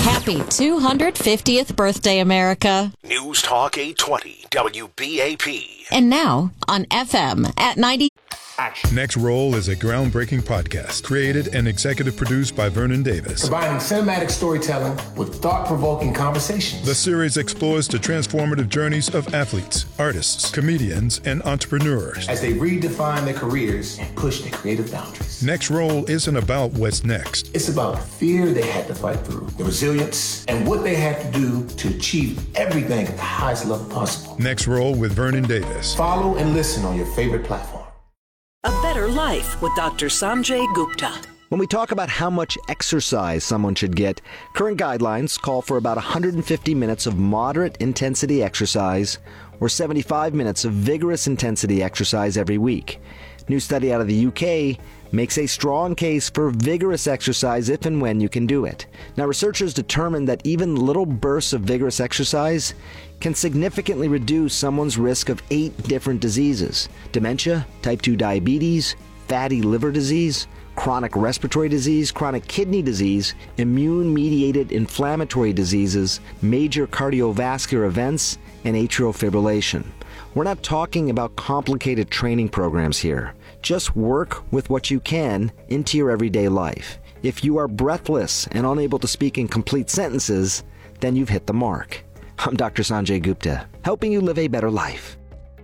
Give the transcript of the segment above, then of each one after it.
Happy 250th birthday, America. News Talk 820 WBAP. And now on FM at 90. Next Roll is a groundbreaking podcast created and executive produced by Vernon Davis. Combining cinematic storytelling with thought-provoking conversations. The series explores the transformative journeys of athletes, artists, comedians, and entrepreneurs as they redefine their careers and push their creative boundaries. Next Roll isn't about what's next. It's about the fear they had to fight through, the resilience, and what they had to do to achieve everything at the highest level possible. Next Roll with Vernon Davis. Follow and listen on your favorite platform. A Better Life with Dr. Sanjay Gupta. When we talk about how much exercise someone should get, current guidelines call for about 150 minutes of moderate intensity exercise or 75 minutes of vigorous intensity exercise every week. New study out of the UK makes a strong case for vigorous exercise if and when you can do it. Now, researchers determined that even little bursts of vigorous exercise can significantly reduce someone's risk of 8 different diseases: dementia, type 2 diabetes, fatty liver disease, chronic respiratory disease, chronic kidney disease, immune-mediated inflammatory diseases, major cardiovascular events, and atrial fibrillation. We're not talking about complicated training programs here. Just work with what you can into your everyday life. If you are breathless and unable to speak in complete sentences, then you've hit the mark. I'm Dr. Sanjay Gupta, helping you live a better life.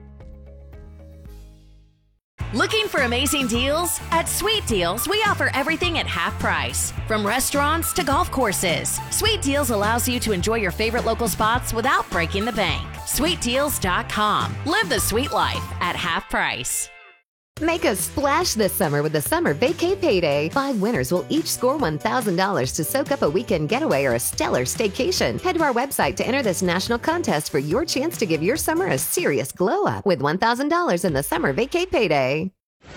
Looking for amazing deals? At Sweet Deals, we offer everything at half price. From restaurants to golf courses, Sweet Deals allows you to enjoy your favorite local spots without breaking the bank. SweetDeals.com. Live the sweet life at half price. Make a splash this summer with the Summer Vacay Payday. 5 winners will each score $1,000 to soak up a weekend getaway or a stellar staycation. Head to our website to enter this national contest for your chance to give your summer a serious glow up with $1,000 in the Summer Vacay Payday.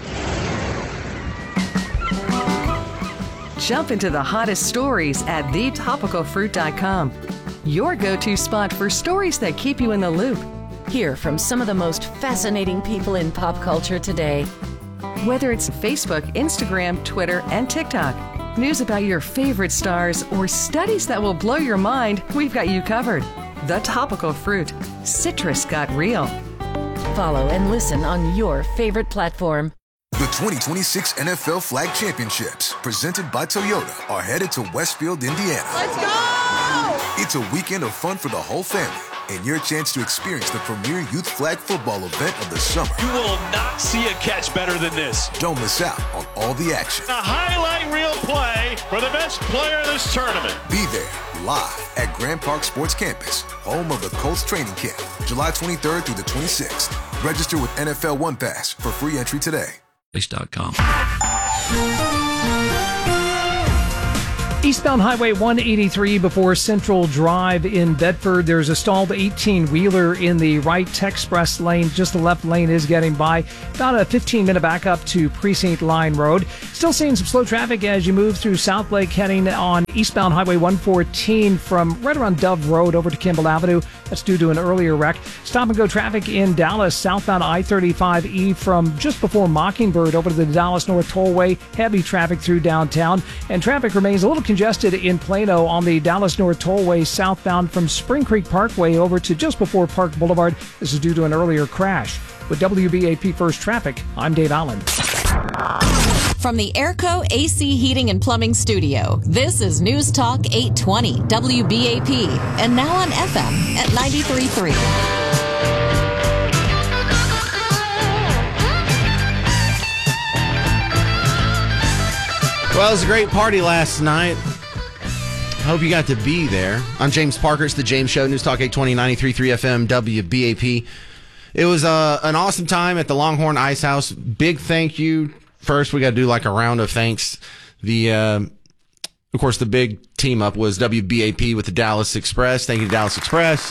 Jump into the hottest stories at thetopicalfruit.com. Your go-to spot for stories that keep you in the loop. Hear from some of the most fascinating people in pop culture today. Whether it's Facebook, Instagram, Twitter, and TikTok, news about your favorite stars, or studies that will blow your mind, we've got you covered. The Topical Fruit. Citrus got real. Follow and listen on your favorite platform. The 2026 NFL Flag Championships, presented by Toyota, are headed to Westfield, Indiana. Let's go! It's a weekend of fun for the whole family, and your chance to experience the premier youth flag football event of the summer. You will not see a catch better than this. Don't miss out on all the action. A highlight reel play for the best player of this tournament. Be there live at Grand Park Sports Campus, home of the Colts training camp, July 23rd through the 26th. Register with NFL One Pass for free entry today. Eastbound Highway 183 before Central Drive in Bedford. There's a stalled 18-wheeler in the right express lane. Just the left lane is getting by. About a 15-minute backup to Precinct Line Road. Still seeing some slow traffic as you move through South Lake, heading on eastbound Highway 114 from right around Dove Road over to Kimball Avenue. That's due to an earlier wreck. Stop-and-go traffic in Dallas, southbound I-35E from just before Mockingbird over to the Dallas North Tollway. Heavy traffic through downtown. And traffic remains a little congested in Plano on the Dallas North Tollway southbound from Spring Creek Parkway over to just before Park Boulevard. This is due to an earlier crash. With WBAP First Traffic, I'm Dave Allen. From the Airco AC Heating and Plumbing Studio, this is News Talk 820 WBAP, and now on FM at 93.3. Well, it was a great party last night. Hope you got to be there. I'm James Parker. It's The James Show, News Talk 820, 93.3 FM, WBAP. It was an awesome time at the Longhorn Ice House. Big thank you. First, we got to do like a round of thanks. Of course, the big team up was WBAP with the Dallas Express. Thank you to Dallas Express.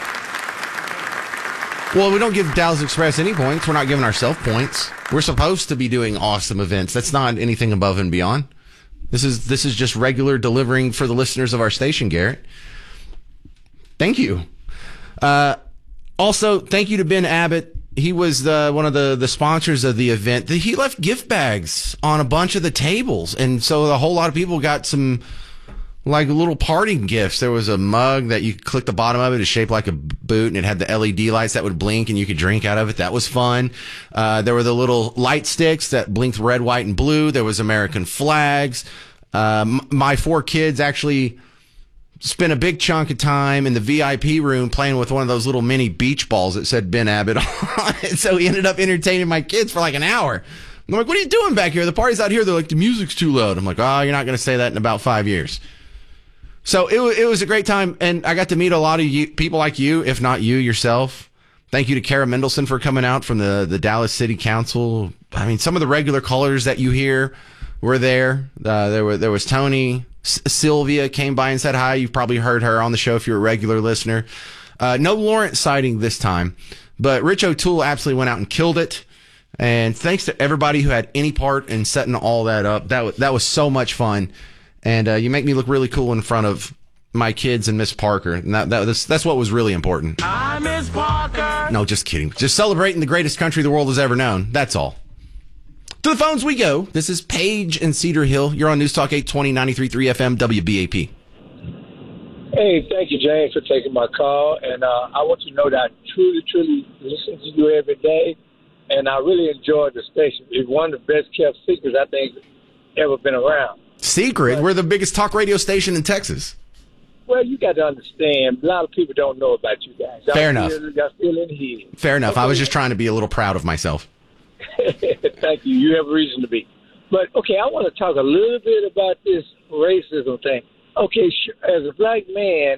Well, we don't give Dallas Express any points. We're not giving ourselves points. We're supposed to be doing awesome events. That's not anything above and beyond. This is just regular delivering for the listeners of our station, Garrett. Thank you. Also, thank you to Ben Abbott. He was one of the sponsors of the event. He left gift bags on a bunch of the tables, and so a whole lot of people got some like little parting gifts. There was a mug that you could click the bottom of it. It's shaped like a boot, and it had the LED lights that would blink, and you could drink out of it. That was fun. There were the little light sticks that blinked red, white, and blue. There was American flags. My 4 kids actually spent a big chunk of time in the VIP room playing with one of those little mini beach balls that said Ben Abbott on it. So he ended up entertaining my kids for like an hour. I'm like, what are you doing back here? The party's out here. They're like, the music's too loud. I'm like, oh, you're not going to say that in about 5 years. So it was a great time, and I got to meet a lot of people like you, if not you yourself. Thank you to Kara Mendelson for coming out from the Dallas City Council. I mean, some of the regular callers that you hear were there. There was Tony. Sylvia came by and said hi. You've probably heard her on the show if you're a regular listener. No Lawrence sighting this time, but Rich O'Toole absolutely went out and killed it. And thanks to everybody who had any part in setting all that up. That was so much fun. And you make me look really cool in front of my kids and Miss Parker. And that's what was really important. Hi, Miss Parker. No, just kidding. Just celebrating the greatest country the world has ever known. That's all. To the phones we go. This is Paige in Cedar Hill. You're on News Talk 820 93.3 FM WBAP. Hey, thank you, James, for taking my call. And I want you to know that I truly listen to you every day. And I really enjoy the station. It's one of the best kept secrets I think ever been around. Secret? We're the biggest talk radio station in Texas. Well, you got to understand, a lot of people don't know about you guys. Fair enough. Y'all still in here. Fair enough. I was just trying to be a little proud of myself. Thank you. You have a reason to be. But, okay, I want to talk a little bit about this racism thing. Okay, as a black man,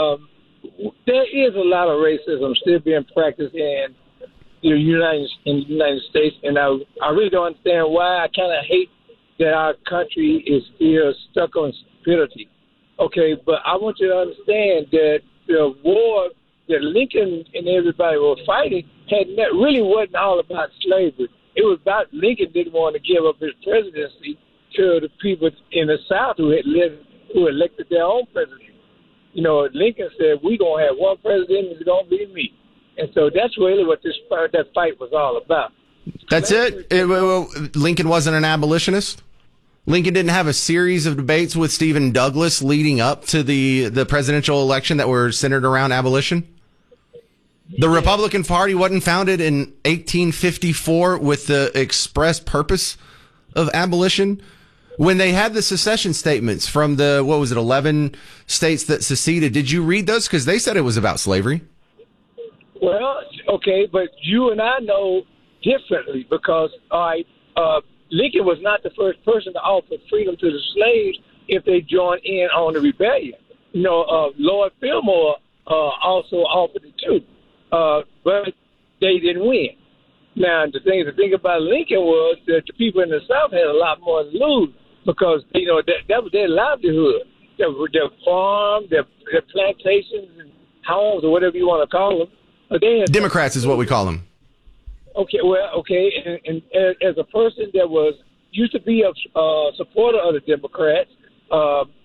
there is a lot of racism still being practiced in the United States, and I really don't understand why. I kind of hate that our country is still stuck on stupidity. Okay, but I want you to understand that the war that Lincoln and everybody were fighting really wasn't all about slavery. It was about Lincoln didn't want to give up his presidency to the people in the South who elected their own president. You know, Lincoln said, we're going to have one president and it's going to be me. And so that's really what that fight was all about. That's it? Lincoln wasn't an abolitionist? Lincoln didn't have a series of debates with Stephen Douglas leading up to the presidential election that were centered around abolition? The Republican Party wasn't founded in 1854 with the express purpose of abolition? When they had the secession statements from the, 11 states that seceded, did you read those? Because they said it was about slavery. Well, okay, but you and I know differently because, Lincoln was not the first person to offer freedom to the slaves if they joined in on the rebellion. You know, Lord Fillmore also offered it too, but they didn't win. Now, the thing about Lincoln was that the people in the South had a lot more to lose because, you know, that was their livelihood. Their farm, their plantations and homes or whatever you want to call them. Democrats is what we call them. Okay, and as a person that used to be a supporter of the Democrats,